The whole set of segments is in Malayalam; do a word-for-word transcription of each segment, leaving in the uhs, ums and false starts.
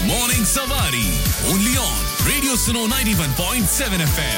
Morning Savari. Only on Radio Suno ninety-one point seven F M.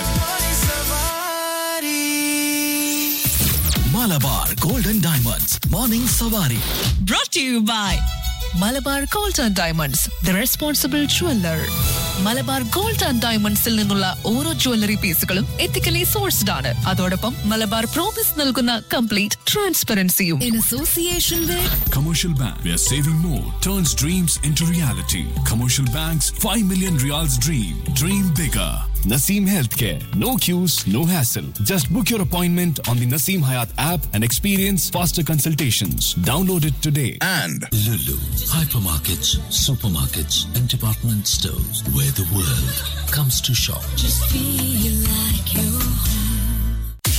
Malabar Golden Diamonds. Morning Savari. Brought to you by Malabar gold and diamonds, the responsible jeweller. Malabar gold and ഡയമണ്ട്സിൽ നിന്നുള്ള ഓരോ ജ്വല്ലറി പീസുകളും എത്തിക്കലി സോഴ്സ്ഡ് ആണ്. അതോടൊപ്പം മലബാർ പ്രോമിസ് നൽകുന്ന complete ട്രാൻസ്പെറൻസിയും. In association with Commercial Bank, where saving more turns dreams into reality. Commercial Bank's five million Riyals dream. Dream bigger. Naseem Healthcare. No queues, no hassle. Just book your appointment on the Naseem Hayat app and experience faster consultations. Download it today. And Lulu, hypermarkets, supermarkets, and department stores where the world comes to shop. Just feel like you're home.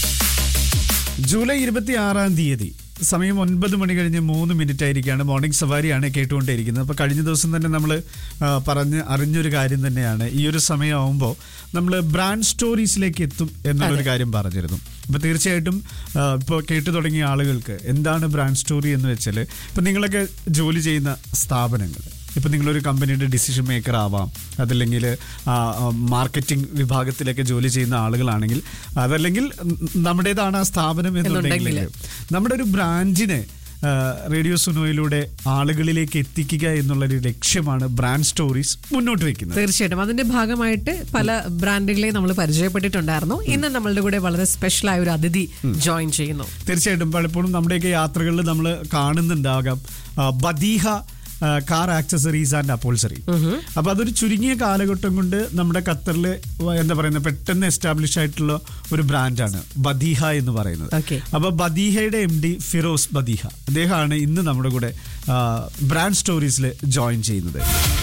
July ഇരുപത്തി ആറാം തീയതി സമയം ഒൻപത് മണി കഴിഞ്ഞ് മൂന്ന് മിനിറ്റ് ആയിരിക്കുകയാണ്. മോർണിംഗ് സവാരിയാണ് കേട്ടുകൊണ്ടേയിരിക്കുന്നത്. അപ്പോൾ കഴിഞ്ഞ ദിവസം തന്നെ നമ്മൾ പറഞ്ഞ് അറിഞ്ഞൊരു കാര്യം തന്നെയാണ്, ഈ ഒരു സമയമാകുമ്പോൾ നമ്മൾ ബ്രാൻഡ് സ്റ്റോറീസിലേക്ക് എത്തും എന്നുള്ളൊരു കാര്യം പറഞ്ഞിരുന്നു. അപ്പോൾ തീർച്ചയായിട്ടും ഇപ്പോൾ കേട്ടു തുടങ്ങിയ ആളുകൾക്ക് എന്താണ് ബ്രാൻഡ് സ്റ്റോറി എന്ന് വെച്ചാൽ, ഇപ്പം നിങ്ങളൊക്കെ ജോലി ചെയ്യുന്ന സ്ഥാപനങ്ങൾ, ഇപ്പം നിങ്ങളൊരു കമ്പനിയുടെ ഡിസിഷൻ മേക്കർ ആവാം, അതല്ലെങ്കിൽ മാർക്കറ്റിംഗ് വിഭാഗത്തിലൊക്കെ ജോലി ചെയ്യുന്ന ആളുകളാണെങ്കിൽ, അതല്ലെങ്കിൽ നമ്മുടേതാണ് ആ സ്ഥാപനം എന്നുണ്ടെങ്കിൽ, നമ്മുടെ ഒരു ബ്രാൻഡിനെ റേഡിയോ സുനോയിലൂടെ ആളുകളിലേക്ക് എത്തിക്കുക എന്നുള്ളൊരു ലക്ഷ്യമാണ് ബ്രാൻഡ് സ്റ്റോറീസ് മുന്നോട്ട് വെക്കുന്നത്. തീർച്ചയായിട്ടും അതിന്റെ ഭാഗമായിട്ട് പല ബ്രാൻഡുകളെ നമ്മൾ പരിചയപ്പെട്ടിട്ടുണ്ടായിരുന്നു. ഇന്ന് നമ്മളുടെ കൂടെ വളരെ സ്പെഷ്യൽ ആയ ഒരു അതിഥി ജോയിൻ ചെയ്യുന്നു. തീർച്ചയായിട്ടും പലപ്പോഴും നമ്മുടെയൊക്കെ യാത്രകളിൽ നമ്മൾ കാണുന്നുണ്ടാകാം ബദീഹ കാർ ആക്സസറീസ് ആൻഡ് അപ്പോൾസറി. അപ്പൊ അതൊരു ചുരുങ്ങിയ കാലഘട്ടം കൊണ്ട് നമ്മുടെ ഖത്തറിൽ എന്താ പറയുന്നത് പെട്ടെന്ന് എസ്റ്റാബ്ലിഷ് ആയിട്ടുള്ള ഒരു ബ്രാൻഡാണ് ബദീഹ എന്ന് പറയുന്നത്. അപ്പൊ ബദീഹയുടെ എം ഡി ഫിറോസ് ബദീഹ, അദ്ദേഹമാണ് ഇന്ന് നമ്മുടെ കൂടെ ബ്രാൻഡ് സ്റ്റോറീസിൽ ജോയിൻ ചെയ്യുന്നത്.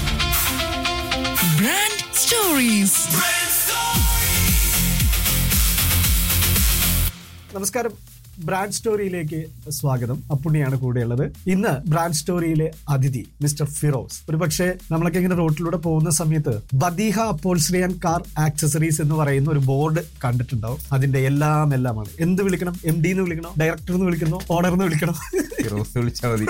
Brand stories. നമസ്കാരം, ബ്രാൻഡ് സ്റ്റോറിയിലേക്ക് സ്വാഗതം. അപ്പുണ്ണിയാണ് കൂടെയുള്ളത്. ഇന്ന് ബ്രാൻഡ് സ്റ്റോറിയിലെ അതിഥി മിസ്റ്റർ ഫിറോസ്. ഒരു പക്ഷേ നമ്മളൊക്കെ ഇങ്ങനെ റോഡിലൂടെ പോകുന്ന സമയത്ത് ബദീഹ അപ്പോൾസറി ആൻഡ് കാർ ആക്സസറീസ് എന്ന് പറയുന്ന ഒരു ബോർഡ് കണ്ടിട്ടുണ്ടാവും. അതിന്റെ എല്ലാം എല്ലാമാണ്. എന്ത് വിളിക്കണം? എം ഡി എന്ന് വിളിക്കണോ, ഡയറക്ടർ എന്ന് വിളിക്കണോ, ഓണർ എന്ന് വിളിക്കണോ? ഫിറോസ് വിളിച്ചാൽ മതി.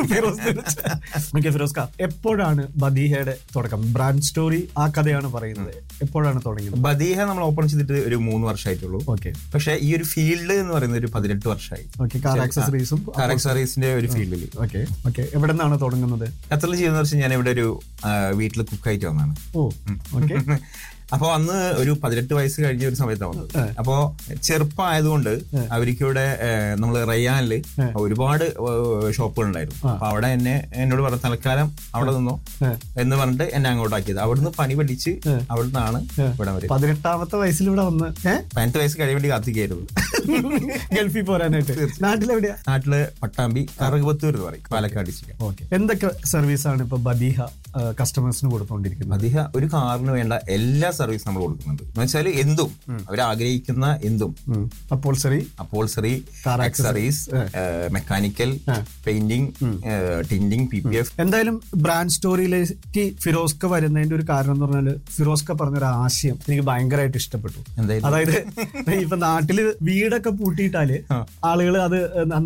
ഫിറോസ് കാ, എപ്പോഴാണ് ബദീഹയുടെ തുടക്കം? ബ്രാൻഡ് സ്റ്റോറി ആ കഥയാണ് പറയുന്നത്. എപ്പോഴാണ് തുടങ്ങിയത്? ബദീഹ നമ്മൾ ഓപ്പൺ ചെയ്തിട്ട് ഒരു മൂന്ന് വർഷമായിട്ടുള്ളൂ. ഓക്കെ. പക്ഷെ ഈ ഒരു ഫീൽഡ് എന്ന് പറയുന്നത് ഒരു പതിനെട്ട് വർഷമായി. കാർ ആക്സസറീസും കാർ ആക്സസറീസിന്റെ ഒരു ഫീൽഡിൽ. Okay okay. എവിടെ നിന്നാണ് തുടങ്ങുന്നത്? ഖത്തറിൽ ചെയ്യുന്ന വെച്ചാൽ ഞാൻ ഇവിടെ ഒരു വീട്ടിൽ കുക്കായിട്ട് വന്നാണ്. ഓ ഓക്കെ. അപ്പൊ അന്ന് ഒരു പതിനെട്ട് വയസ്സ് കഴിഞ്ഞ ഒരു സമയത്താണ് വന്നത്. അപ്പോ ചെറുപ്പമായതുകൊണ്ട് അവർക്ക് ഇവിടെ നമ്മള് റയ്യാനില് ഒരുപാട് ഷോപ്പുകൾ ഉണ്ടായിരുന്നു. അപ്പൊ അവിടെ എന്നെ എന്നോട് പറഞ്ഞ തൽക്കാലം അവിടെ നിന്നോ എന്ന് പറഞ്ഞിട്ട് എന്നെ അങ്ങോട്ടാക്കിയത്. അവിടുന്ന് പണി പഠിച്ച് അവിടുന്നാണ് ഇവിടെ വരെ. പതിനെട്ടാമത്തെ വയസ്സിൽ ഇവിടെ വന്ന് പതിനെട്ട് വയസ്സ് കഴിയാൻ വേണ്ടി കാത്തിക്കായിരുന്നു ഗൾഫിൽ പോരാനായിട്ട്. നാട്ടിലെവിടെയാ? നാട്ടില് പട്ടാമ്പി കറുകപത്തൂർ എന്ന് പറയും, പാലക്കാട് ഡിസ്ട്രിക്ട്. എന്തൊക്കെ സർവീസാണ് ഇപ്പൊ ബദീഹ കസ്റ്റമേഴ്സിന് കൊടുത്തുകൊണ്ടിരിക്കുന്നത്? ബദീഹ ഒരു കാറിന് വേണ്ട എല്ലാ സർവീസ് നമ്മൾ കൊടുക്കുന്നുണ്ട്. എന്ന് വെച്ചാൽ എന്തും അവർ ആഗ്രഹിക്കുന്ന എന്തും, upholstery upholstery accessories, mechanical, painting, tinting, P P F. എന്തായാലും ബ്രാൻഡ് സ്റ്റോറിയിലേക്ക് ഫിറോസ്ക വരുന്നതിന്റെ ഒരു കാരണം എന്ന് പറഞ്ഞാൽ ഫിറോസ്ക പറഞ്ഞൊരു ആശയം എനിക്ക് ഭയങ്കരമായിട്ട് ഇഷ്ടപ്പെട്ടു. അതായത് ഇപ്പൊ നാട്ടില് വീടൊക്കെ പൂട്ടിയിട്ടാല് ആളുകൾ അത്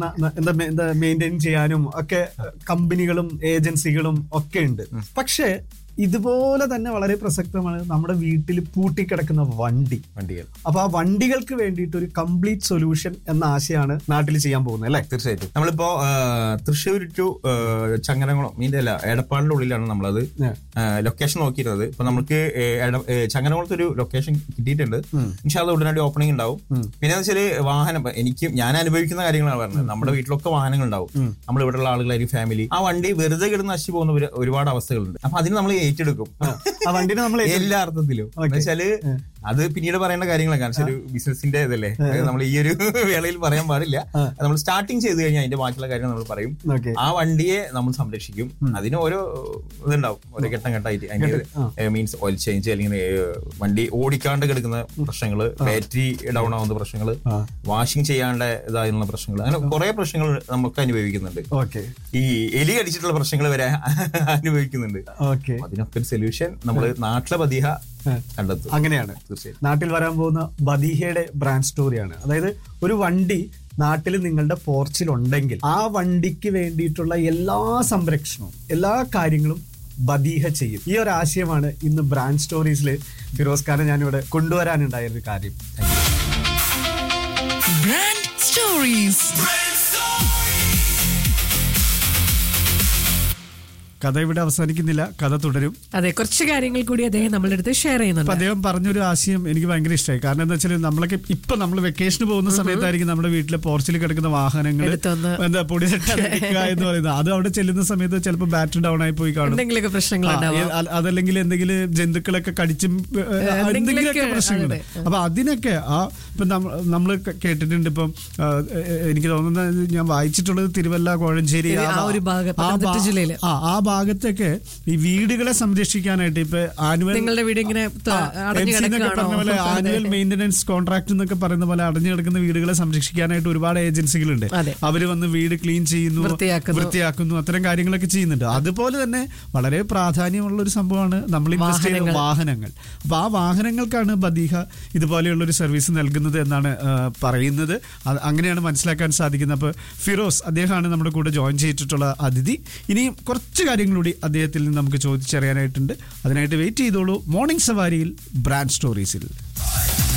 എന്താ മെയിൻറ്റെയിൻ ചെയ്യാനും ഒക്കെ കമ്പനികളും ഏജൻസികളും ഒക്കെ ഉണ്ട്. പക്ഷേ ഇതുപോലെ തന്നെ വളരെ പ്രസക്തമാണ് നമ്മുടെ വീട്ടിൽ പൂട്ടിക്കിടക്കുന്ന വണ്ടി വണ്ടികൾ. അപ്പൊ ആ വണ്ടികൾക്ക് വേണ്ടിയിട്ട് ഒരു കംപ്ലീറ്റ് സൊല്യൂഷൻ എന്ന ആശയമാണ് നാട്ടിൽ ചെയ്യാൻ പോകുന്നത് അല്ലേ? തീർച്ചയായിട്ടും. നമ്മളിപ്പോ തൃശ്ശൂർ ടു ചങ്ങനകുളം മീൻ്റെ അല്ല എടപ്പാടിന്റെ ഉള്ളിലാണ് നമ്മളത് ലൊക്കേഷൻ നോക്കിയിരുന്നത്. ഇപ്പൊ നമുക്ക് ചങ്ങനകുളത്ത് ഒരു ലൊക്കേഷൻ കിട്ടിയിട്ടുണ്ട്. പക്ഷെ അത് ഉടനടി ഓപ്പണിംഗ് ഉണ്ടാവും. പിന്നെ വെച്ചാല് വാഹനം എനിക്ക് ഞാൻ അനുഭവിക്കുന്ന കാര്യങ്ങളാണ് പറഞ്ഞത്. നമ്മുടെ വീട്ടിലൊക്കെ വാഹനങ്ങൾ ഉണ്ടാവും. നമ്മൾ ഇവിടെയുള്ള ആളുകളായിരിക്കും ഫാമിലി. ആ വണ്ടി വെറുതെ കിടന്ന് നശിച്ചു പോകുന്ന ഒരുപാട് അവസ്ഥകളുണ്ട്. അപ്പൊ അതിന് നമ്മൾ ഏറ്റെടുക്കും ആ വണ്ടിനെ നമ്മൾ എല്ലാ അർത്ഥത്തിലും. എന്നുവെച്ചാല് അത് പിന്നീട് പറയേണ്ട കാര്യങ്ങളൊക്കെ കാരണം ഒരു ബിസിനസിന്റെ ഇതല്ലേ, നമ്മൾ ഈ ഒരു വേളയിൽ പറയാൻ പാടില്ല. നമ്മൾ സ്റ്റാർട്ടിങ് ചെയ്ത് കഴിഞ്ഞാൽ അതിന്റെ ബാക്കിയുള്ള കാര്യങ്ങൾ നമ്മൾ പറയും. ആ വണ്ടിയെ നമ്മൾ സംരക്ഷിക്കും. അതിന് ഓരോ ഇതുണ്ടാവും, ഓരോ ഘട്ടം ഘട്ടമായിട്ട്. അതിന്റെ മീൻസ് ഓയിൽ ചേഞ്ച്, അല്ലെങ്കിൽ വണ്ടി ഓടിക്കാണ്ട് കിടക്കുന്ന പ്രശ്നങ്ങള്, ബാറ്ററി ഡൗൺ ആവുന്ന പ്രശ്നങ്ങള്, വാഷിംഗ് ചെയ്യാണ്ട് ഇതായുള്ള പ്രശ്നങ്ങൾ, അങ്ങനെ കുറെ പ്രശ്നങ്ങൾ നമുക്ക് അനുഭവിക്കുന്നുണ്ട്. ഈ എലി അടിച്ചിട്ടുള്ള പ്രശ്നങ്ങൾ വരെ അനുഭവിക്കുന്നുണ്ട്. അതിനൊക്കെ ഒരു സൊല്യൂഷൻ നമ്മൾ നാട്ടിലെ ബദീഹ കണ്ടെത്തും. അങ്ങനെയാണ് നാട്ടിൽ വരാൻ പോകുന്ന ബദീഹയുടെ ബ്രാൻഡ് സ്റ്റോറിയാണ്. അതായത് ഒരു വണ്ടി നാട്ടിൽ നിങ്ങളുടെ പോർച്ചിൽ ഉണ്ടെങ്കിൽ ആ വണ്ടിക്ക് വേണ്ടിയിട്ടുള്ള എല്ലാ സംരക്ഷണവും എല്ലാ കാര്യങ്ങളും ബദീഹ ചെയ്യും. ഈ ഒരു ആശയമാണ് ഇന്ന് ബ്രാൻഡ് സ്റ്റോറീസിൽ ഫിറോസ് ഖാനെ ഞാനിവിടെ കൊണ്ടുവരാനുണ്ടായ ഒരു കാര്യം. Brand stories. കഥ ഇവിടെ അവസാനിക്കുന്നില്ല, കഥ തുടരും. അതെ, കുറച്ച് കാര്യങ്ങൾ കൂടി അദ്ദേഹം നമ്മളുടെ അടുത്ത് ഷെയർ ചെയ്യുന്നുണ്ട്. അദ്ദേഹം പറഞ്ഞൊരു ആശയം എനിക്ക് ഭയങ്കര ഇഷ്ടമായി. കാരണം എന്താ വെച്ചാൽ നമ്മളൊക്കെ ഇപ്പൊ നമ്മൾ വെക്കേഷന് പോകുന്ന സമയത്തായിരിക്കും നമ്മുടെ വീട്ടിലെ പോർച്ചിൽ കിടക്കുന്ന വാഹനങ്ങൾ എന്താ പൊടി തട്ടി എന്ന് പറയുന്നത്. അത് അവിടെ ചെല്ലുന്ന സമയത്ത് ചിലപ്പോൾ ബാറ്ററി ഡൗൺ ആയി പോയി കാണും, എന്തെങ്കിലുമൊക്കെ പ്രശ്നങ്ങൾ, അതല്ലെങ്കിൽ എന്തെങ്കിലും ജന്തുക്കളൊക്കെ കടിച്ചും എന്തെങ്കിലുമൊക്കെ പ്രശ്നങ്ങൾ. അപ്പൊ അതിനൊക്കെ ആ ഇപ്പൊ നമ്മൾ കേട്ടിട്ടുണ്ട്. ഇപ്പം എനിക്ക് തോന്നുന്നത് ഞാൻ വായിച്ചിട്ടുള്ളത് തിരുവല്ല, കോഴഞ്ചേരി ആ ഒരു ഭാഗത്ത് ജില്ലയില് ആ ഭാഗത്തൊക്കെ ഈ വീടുകളെ സംരക്ഷിക്കാനായിട്ട് ഇപ്പൊ ആനുവൽ നിങ്ങളുടെ വീട് ഇങ്ങനെ പറഞ്ഞ പോലെ ആനുവൽ മെയിന്റനൻസ് കോൺട്രാക്ട് എന്നൊക്കെ പറയുന്ന പോലെ അടഞ്ഞു കിടക്കുന്ന വീടുകളെ സംരക്ഷിക്കാനായിട്ട് ഒരുപാട് ഏജൻസികളുണ്ട്. അവര് വന്ന് വീട് ക്ലീൻ ചെയ്യുന്നു, വൃത്തിയാക്കുന്നു, അത്തരം കാര്യങ്ങളൊക്കെ ചെയ്യുന്നുണ്ട്. അതുപോലെ തന്നെ വളരെ പ്രാധാന്യമുള്ള ഒരു സംഭവമാണ് നമ്മൾ ഇൻവെസ്റ്റ് ചെയ്യുന്ന വാഹനങ്ങൾ. അപ്പൊ ആ വാഹനങ്ങൾക്കാണ് ബദീഹ ഇതുപോലെയുള്ള ഒരു സർവീസ് നൽകുന്നത് എന്നാണ് പറയുന്നത്. അങ്ങനെയാണ് മനസ്സിലാക്കാൻ സാധിക്കുന്നത്. അപ്പൊ ഫിറോസ് അദ്ദേഹമാണ് നമ്മുടെ കൂടെ ജോയിൻ ചെയ്തിട്ടുള്ള അതിഥി. ഇനിയും കുറച്ച് കാര്യങ്ങളൂടി അദ്ദേഹത്തിൽ നിന്ന് നമുക്ക് ചോദിച്ചറിയാനായിട്ടുണ്ട്. അതിനായിട്ട് വെയിറ്റ് ചെയ്തോളൂ മോർണിംഗ് സവാരിയിൽ ബ്രാൻഡ് സ്റ്റോറീസിൽ.